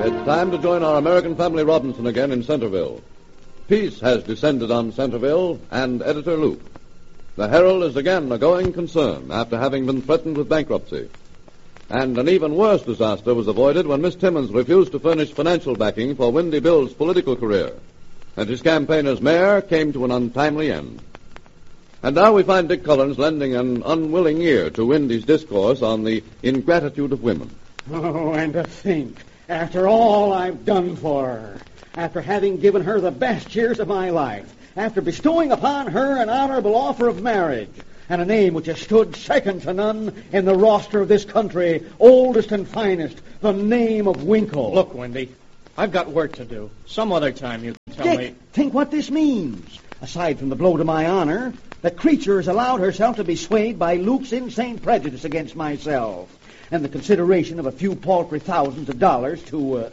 It's time to join our American family Robinson again in Centerville. Peace has descended on Centerville and Editor Luke. The Herald is again a going concern after having been threatened with bankruptcy. And an even worse disaster was avoided when Miss Timmons refused to furnish financial backing for Windy Bill's political career, and his campaign as mayor came to an untimely end. And now we find Dick Collins lending an unwilling ear to Windy's discourse on the ingratitude of women. Oh, and to think, after all I've done for her, after having given her the best years of my life, after bestowing upon her an honorable offer of marriage, and a name which has stood second to none in the roster of this country, oldest and finest, the name of Winkle. Look, Wendy, I've got work to do. Some other time you can tell Dick, me. Think what this means. Aside from the blow to my honor, the creature has allowed herself to be swayed by Luke's insane prejudice against myself, and the consideration of a few paltry thousands of dollars to,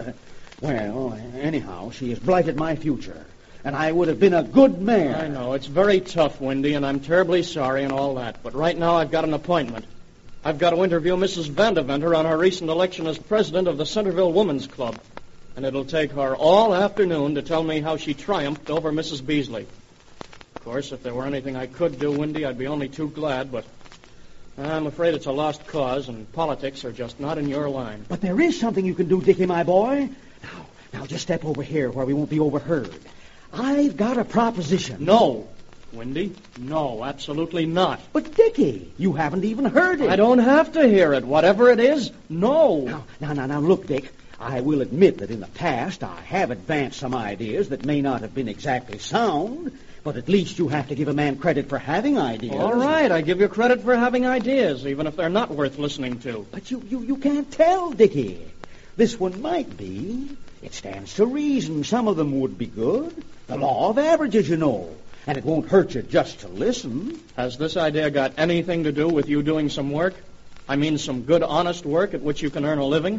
anyhow, she has blighted my future. And I would have been a good mayor. I know. It's very tough, Wendy, and I'm terribly sorry and all that. But right now I've got an appointment. I've got to interview Mrs. Vandeventer on her recent election as president of the Centerville Women's Club. And it'll take her all afternoon to tell me how she triumphed over Mrs. Beasley. Of course, if there were anything I could do, Wendy, I'd be only too glad, but I'm afraid it's a lost cause, and politics are just not in your line. But there is something you can do, Dickie, my boy. Now just step over here where we won't be overheard. I've got a proposition. No, Wendy. No, absolutely not. But, Dickie, you haven't even heard it. I don't have to hear it. Whatever it is, no. Now, look, Dick. I will admit that in the past I have advanced some ideas that may not have been exactly sound, but at least you have to give a man credit for having ideas. All right, I give you credit for having ideas, even if they're not worth listening to. But you can't tell, Dickie. This one might be. It stands to reason some of them would be good. The law of averages, you know. And it won't hurt you just to listen. Has this idea got anything to do with you doing some work? I mean some good, honest work at which you can earn a living?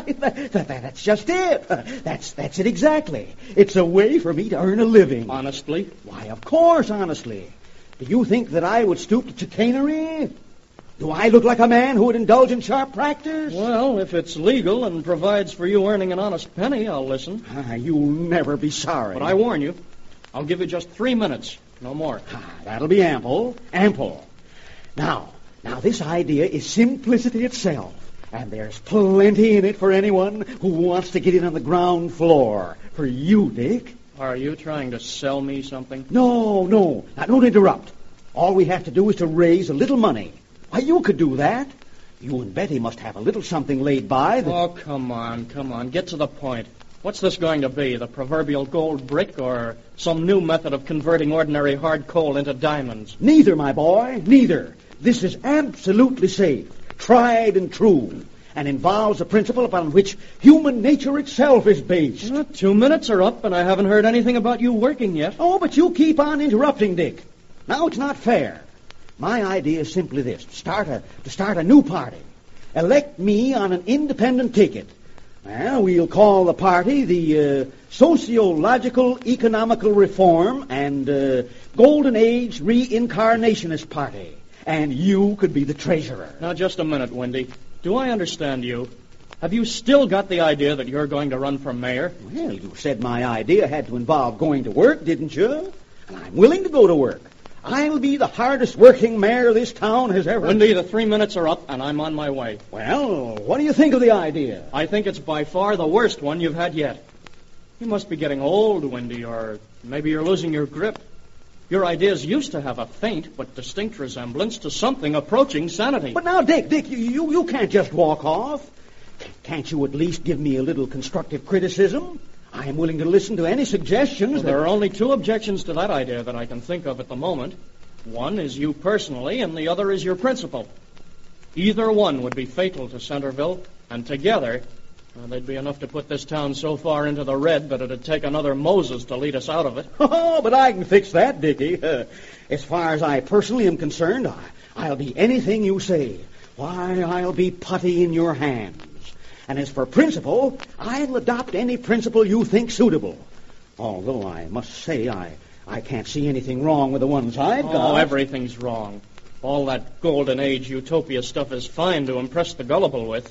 That's just it. That's it exactly. It's a way for me to earn a living. Honestly? Why, of course, honestly. Do you think that I would stoop to chicanery? Do I look like a man who would indulge in sharp practice? Well, if it's legal and provides for you earning an honest penny, I'll listen. You'll never be sorry. But I warn you, I'll give you just 3 minutes, no more. That'll be ample. Ample. Now, this idea is simplicity itself, and there's plenty in it for anyone who wants to get in on the ground floor. For you, Dick. Are you trying to sell me something? No. Now, don't interrupt. All we have to do is to raise a little money. Why, you could do that. You and Betty must have a little something laid by that... Oh, come on. Get to the point. What's this going to be, the proverbial gold brick or some new method of converting ordinary hard coal into diamonds? Neither, my boy, neither. This is absolutely safe, tried and true, and involves a principle upon which human nature itself is based. 2 minutes are up, and I haven't heard anything about you working yet. Oh, but you keep on interrupting, Dick. Now, it's not fair. My idea is simply this, to start a new party. Elect me on an independent ticket. Well, we'll call the party the Sociological Economical Reform and Golden Age Reincarnationist Party. And you could be the treasurer. Now, just a minute, Wendy. Do I understand you? Have you still got the idea that you're going to run for mayor? Well, you said my idea had to involve going to work, didn't you? And I'm willing to go to work. I'll be the hardest working mayor this town has ever... Wendy, the 3 minutes are up, and I'm on my way. Well, what do you think of the idea? I think it's by far the worst one you've had yet. You must be getting old, Wendy, or maybe you're losing your grip. Your ideas used to have a faint but distinct resemblance to something approaching sanity. But now, Dick, you can't just walk off. Can't you at least give me a little constructive criticism? I am willing to listen to any suggestions. Well, there are only 2 objections to that idea that I can think of at the moment. One is you personally, and the other is your principle. Either one would be fatal to Centerville, and together, they'd be enough to put this town so far into the red that it'd take another Moses to lead us out of it. Oh, but I can fix that, Dickie. As far as I personally am concerned, I'll be anything you say. Why, I'll be putty in your hands. And as for principle, I'll adopt any principle you think suitable. Although I must say I can't see anything wrong with the ones I've got. Oh, everything's wrong. All that golden age utopia stuff is fine to impress the gullible with.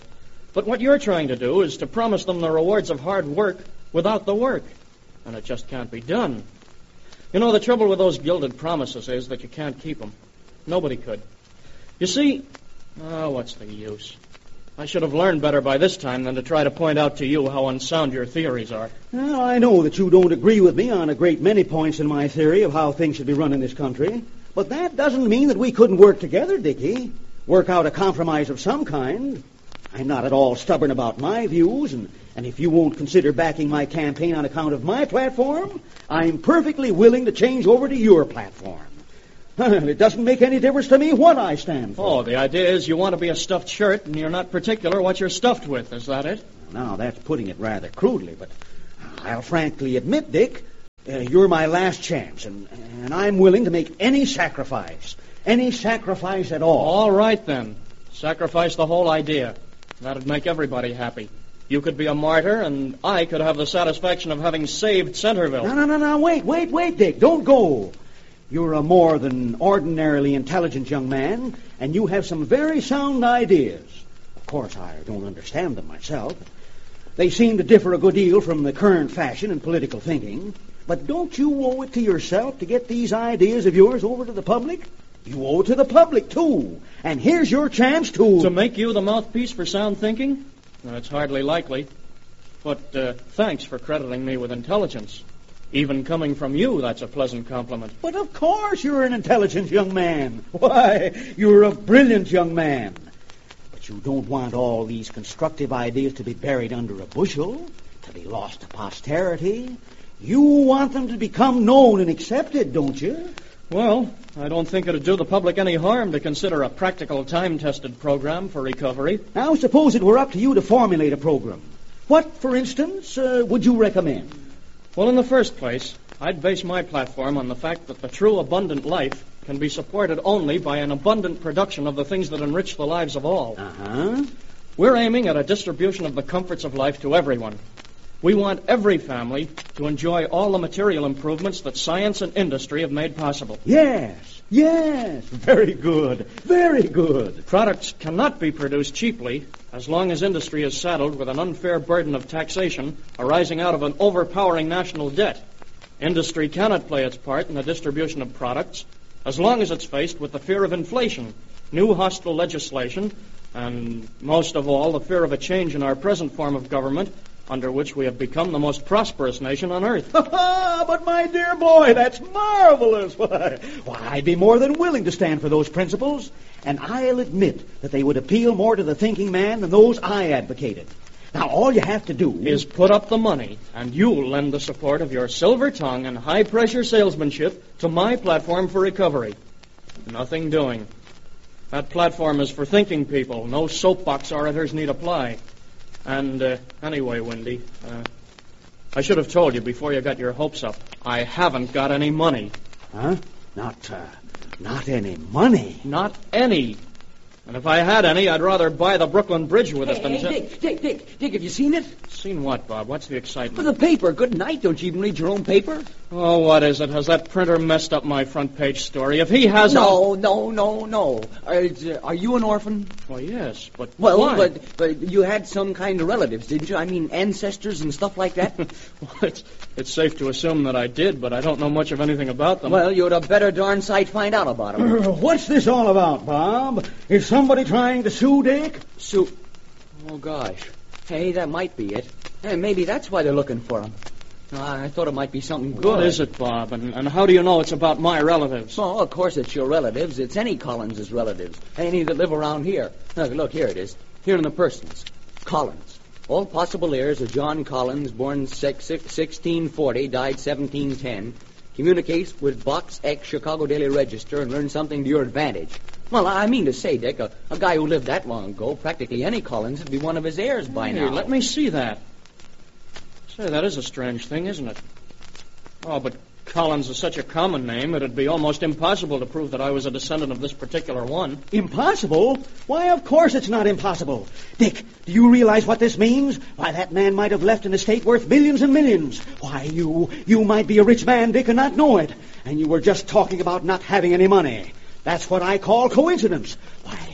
But what you're trying to do is to promise them the rewards of hard work without the work. And it just can't be done. You know, the trouble with those gilded promises is that you can't keep them. Nobody could. You see, what's the use? I should have learned better by this time than to try to point out to you how unsound your theories are. Well, I know that you don't agree with me on a great many points in my theory of how things should be run in this country. But that doesn't mean that we couldn't work together, Dickie. Work out a compromise of some kind. I'm not at all stubborn about my views, and if you won't consider backing my campaign on account of my platform, I'm perfectly willing to change over to your platform. It doesn't make any difference to me what I stand for. Oh, the idea is you want to be a stuffed shirt, and you're not particular what you're stuffed with. Is that it? Now, that's putting it rather crudely, but I'll frankly admit, Dick, you're my last chance, and I'm willing to make any sacrifice at all. All right, then. Sacrifice the whole idea. That'd make everybody happy. You could be a martyr, and I could have the satisfaction of having saved Centerville. No, wait, Dick, don't go. You're a more than ordinarily intelligent young man, and you have some very sound ideas. Of course, I don't understand them myself. They seem to differ a good deal from the current fashion in political thinking. But don't you owe it to yourself to get these ideas of yours over to the public? You owe it to the public, too. And here's your chance to... To make you the mouthpiece for sound thinking? That's hardly likely. But thanks for crediting me with intelligence. Even coming from you, that's a pleasant compliment. But of course you're an intelligent young man. Why, you're a brilliant young man. But you don't want all these constructive ideas to be buried under a bushel, to be lost to posterity. You want them to become known and accepted, don't you? Well, I don't think it'd do the public any harm to consider a practical, time-tested program for recovery. Now, suppose it were up to you to formulate a program. What, for instance, would you recommend? Well, in the first place, I'd base my platform on the fact that the true abundant life can be supported only by an abundant production of the things that enrich the lives of all. Uh-huh. We're aiming at a distribution of the comforts of life to everyone. We want every family to enjoy all the material improvements that science and industry have made possible. Yes. Very good. Products cannot be produced cheaply as long as industry is saddled with an unfair burden of taxation arising out of an overpowering national debt. Industry cannot play its part in the distribution of products as long as it's faced with the fear of inflation, new hostile legislation, and most of all, the fear of a change in our present form of government, under which we have become the most prosperous nation on earth. But my dear boy, that's marvelous. Why, I'd be more than willing to stand for those principles, and I'll admit that they would appeal more to the thinking man than those I advocated. Now, all you have to do is put up the money, and you'll lend the support of your silver tongue and high-pressure salesmanship to my platform for recovery. Nothing doing. That platform is for thinking people. No soapbox orators need apply. And anyway, Wendy, I should have told you before you got your hopes up. I haven't got any money. Huh? Not any money? Not any. And if I had any, I'd rather buy the Brooklyn Bridge with it than... Dick, have you seen it? Seen what, Bob? What's the excitement? For the paper. Good night. Don't you even read your own paper? Oh, what is it? Has that printer messed up my front page story? If he has... No. Are you an orphan? Well, yes, but well, why? But you had some kind of relatives, didn't you? I mean, ancestors and stuff like that? Well, it's safe to assume that I did, but I don't know much of anything about them. Well, you'd a better darn sight find out about them. What's this all about, Bob? Is somebody trying to sue Dick? Sue? Oh, gosh. Hey, that might be it. Hey, maybe that's why they're looking for him. I thought it might be something good. What is it, Bob? And how do you know it's about my relatives? Oh, of course it's your relatives. It's any Collins' relatives. Any that live around here. Look, here it is. Here in the persons. Collins. All possible heirs of John Collins, born 1640, died 1710. Communicates with Box X, Chicago Daily Register, and learn something to your advantage. Well, I mean to say, Dick, a guy who lived that long ago, practically any Collins would be one of his heirs by now. Let me see that. Say, that is a strange thing, isn't it? Oh, but Collins is such a common name, it'd be almost impossible to prove that I was a descendant of this particular one. Impossible? Why, of course it's not impossible. Dick, do you realize what this means? Why, that man might have left an estate worth millions and millions. Why, you might be a rich man, Dick, and not know it. And you were just talking about not having any money. That's what I call coincidence. Why,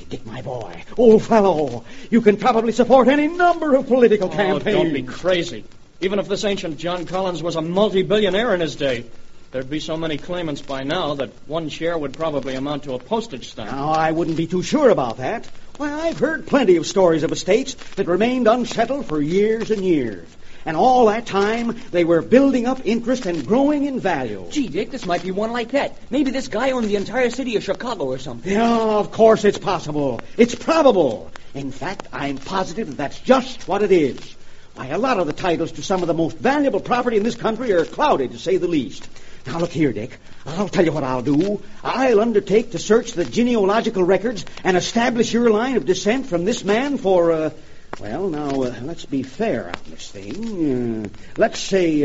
Dick, my boy, old fellow, you can probably support any number of political campaigns. Don't be crazy. Even if this ancient John Collins was a multi-billionaire in his day, there'd be so many claimants by now that one share would probably amount to a postage stamp. Now, I wouldn't be too sure about that. Why, I've heard plenty of stories of estates that remained unsettled for years and years. And all that time, they were building up interest and growing in value. Gee, Dick, this might be one like that. Maybe this guy owned the entire city of Chicago or something. Yeah, of course it's possible. It's probable. In fact, I'm positive that that's just what it is. Why, a lot of the titles to some of the most valuable property in this country are clouded, to say the least. Now, look here, Dick. I'll tell you what I'll do. I'll undertake to search the genealogical records and establish your line of descent from this man for, let's be fair on this thing. Let's say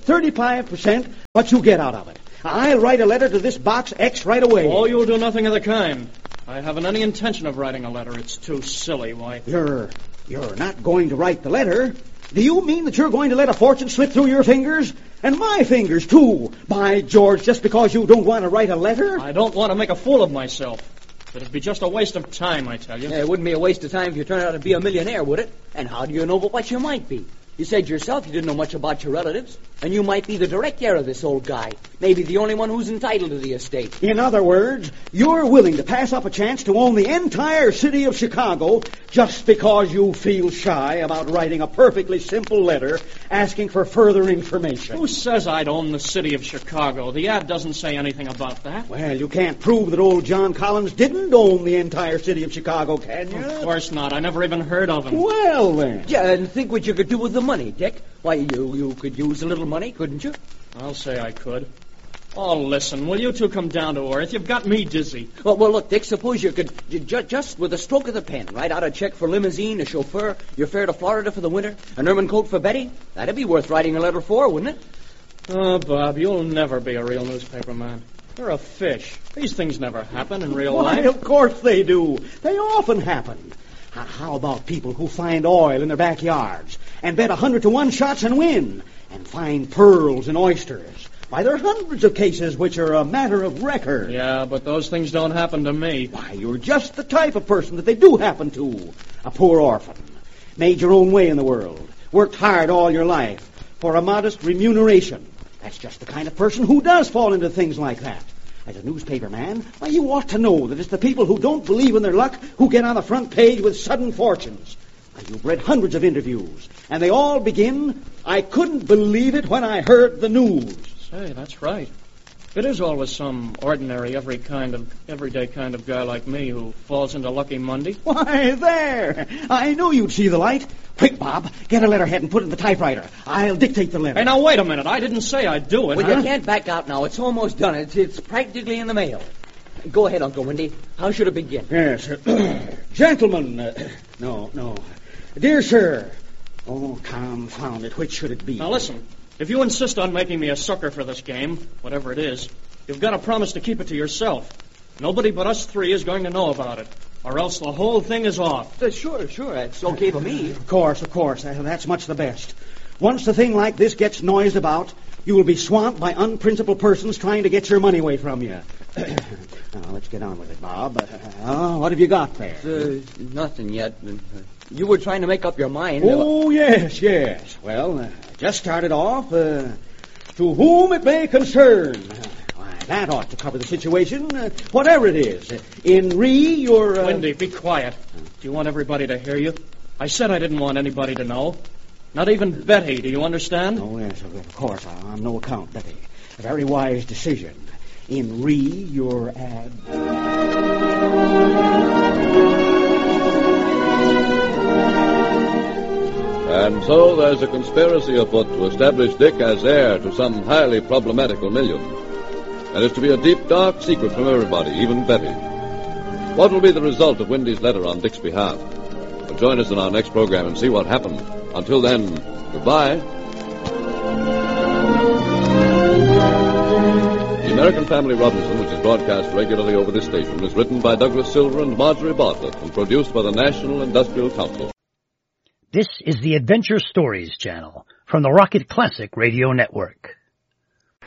35% what you get out of it. I'll write a letter to this box X right away. Oh, you'll do nothing of the kind. I haven't any intention of writing a letter. It's too silly, why? You're not going to write the letter. Do you mean that you're going to let a fortune slip through your fingers? And my fingers, too. By George, just because you don't want to write a letter? I don't want to make a fool of myself. It'd be just a waste of time, I tell you. It wouldn't be a waste of time if you turned out to be a millionaire, would it? And how do you know but what you might be? You said yourself you didn't know much about your relatives, and you might be the direct heir of this old guy. Maybe the only one who's entitled to the estate. In other words, you're willing to pass up a chance to own the entire city of Chicago just because you feel shy about writing a perfectly simple letter asking for further information. Who says I'd own the city of Chicago? The ad doesn't say anything about that. Well, you can't prove that old John Collins didn't own the entire city of Chicago, can you? Of course not. I never even heard of him. Well, then. Yeah, and think what you could do with the money, Dick. Why, you could use a little money, couldn't you? I'll say I could. Oh, listen, will you two come down to earth? You've got me dizzy. Well, look, Dick, suppose you could, just with a stroke of the pen, write out a check for limousine, a chauffeur, your fare to Florida for the winter, an ermine coat for Betty. That'd be worth writing a letter for, wouldn't it? Oh, Bob, you'll never be a real newspaper man. You're a fish. These things never happen in real life. Why, of course they do. They often happen. How about people who find oil in their backyards and bet 100-to-1 shots and win, and find pearls and oysters? Why, there are hundreds of cases which are a matter of record. Yeah, but those things don't happen to me. Why, you're just the type of person that they do happen to. A poor orphan. Made your own way in the world. Worked hard all your life for a modest remuneration. That's just the kind of person who does fall into things like that. As a newspaper man, why, you ought to know that it's the people who don't believe in their luck who get on the front page with sudden fortunes. Why, you've read hundreds of interviews, and they all begin, "I couldn't believe it when I heard the news." Say, that's right. It is always some ordinary, everyday kind of guy like me who falls into Lucky Monday. Why, there! I knew you'd see the light. Quick, Bob, get a letterhead and put it in the typewriter. I'll dictate the letter. Hey, now, wait a minute. I didn't say I'd do it. Well, you can't back out now. It's almost done. It's practically in the mail. Go ahead, Uncle Windy. How should it begin? Yes, gentlemen. No. Dear sir. Oh, confound it. Which should it be? Now, listen. If you insist on making me a sucker for this game, whatever it is, you've got to promise to keep it to yourself. Nobody but us three is going to know about it, or else the whole thing is off. Sure. That's okay for me. Of course. That's much the best. Once a thing like this gets noised about, you will be swamped by unprincipled persons trying to get your money away from you. Now, let's get on with it, Bob. What have you got there? Nothing yet. You were trying to make up your mind. Oh, yes. Well, just started off, to whom it may concern. Why, that ought to cover the situation, whatever it is. In your... Windy, be quiet. Do you want everybody to hear you? I said I didn't want anybody to know. Not even Betty, do you understand? Oh, yes, of course. On no account, Betty. A very wise decision. In your ad... And so there's a conspiracy afoot to establish Dick as heir to some highly problematical million. And it's to be a deep, dark secret from everybody, even Betty. What will be the result of Windy's letter on Dick's behalf? Well, join us in our next program and see what happened. Until then, goodbye. The American Family Robinson, which is broadcast regularly over this station, is written by Douglas Silver and Marjorie Bartlett and produced by the National Industrial Council. This is the Adventure Stories channel from the Rocket Classic Radio Network.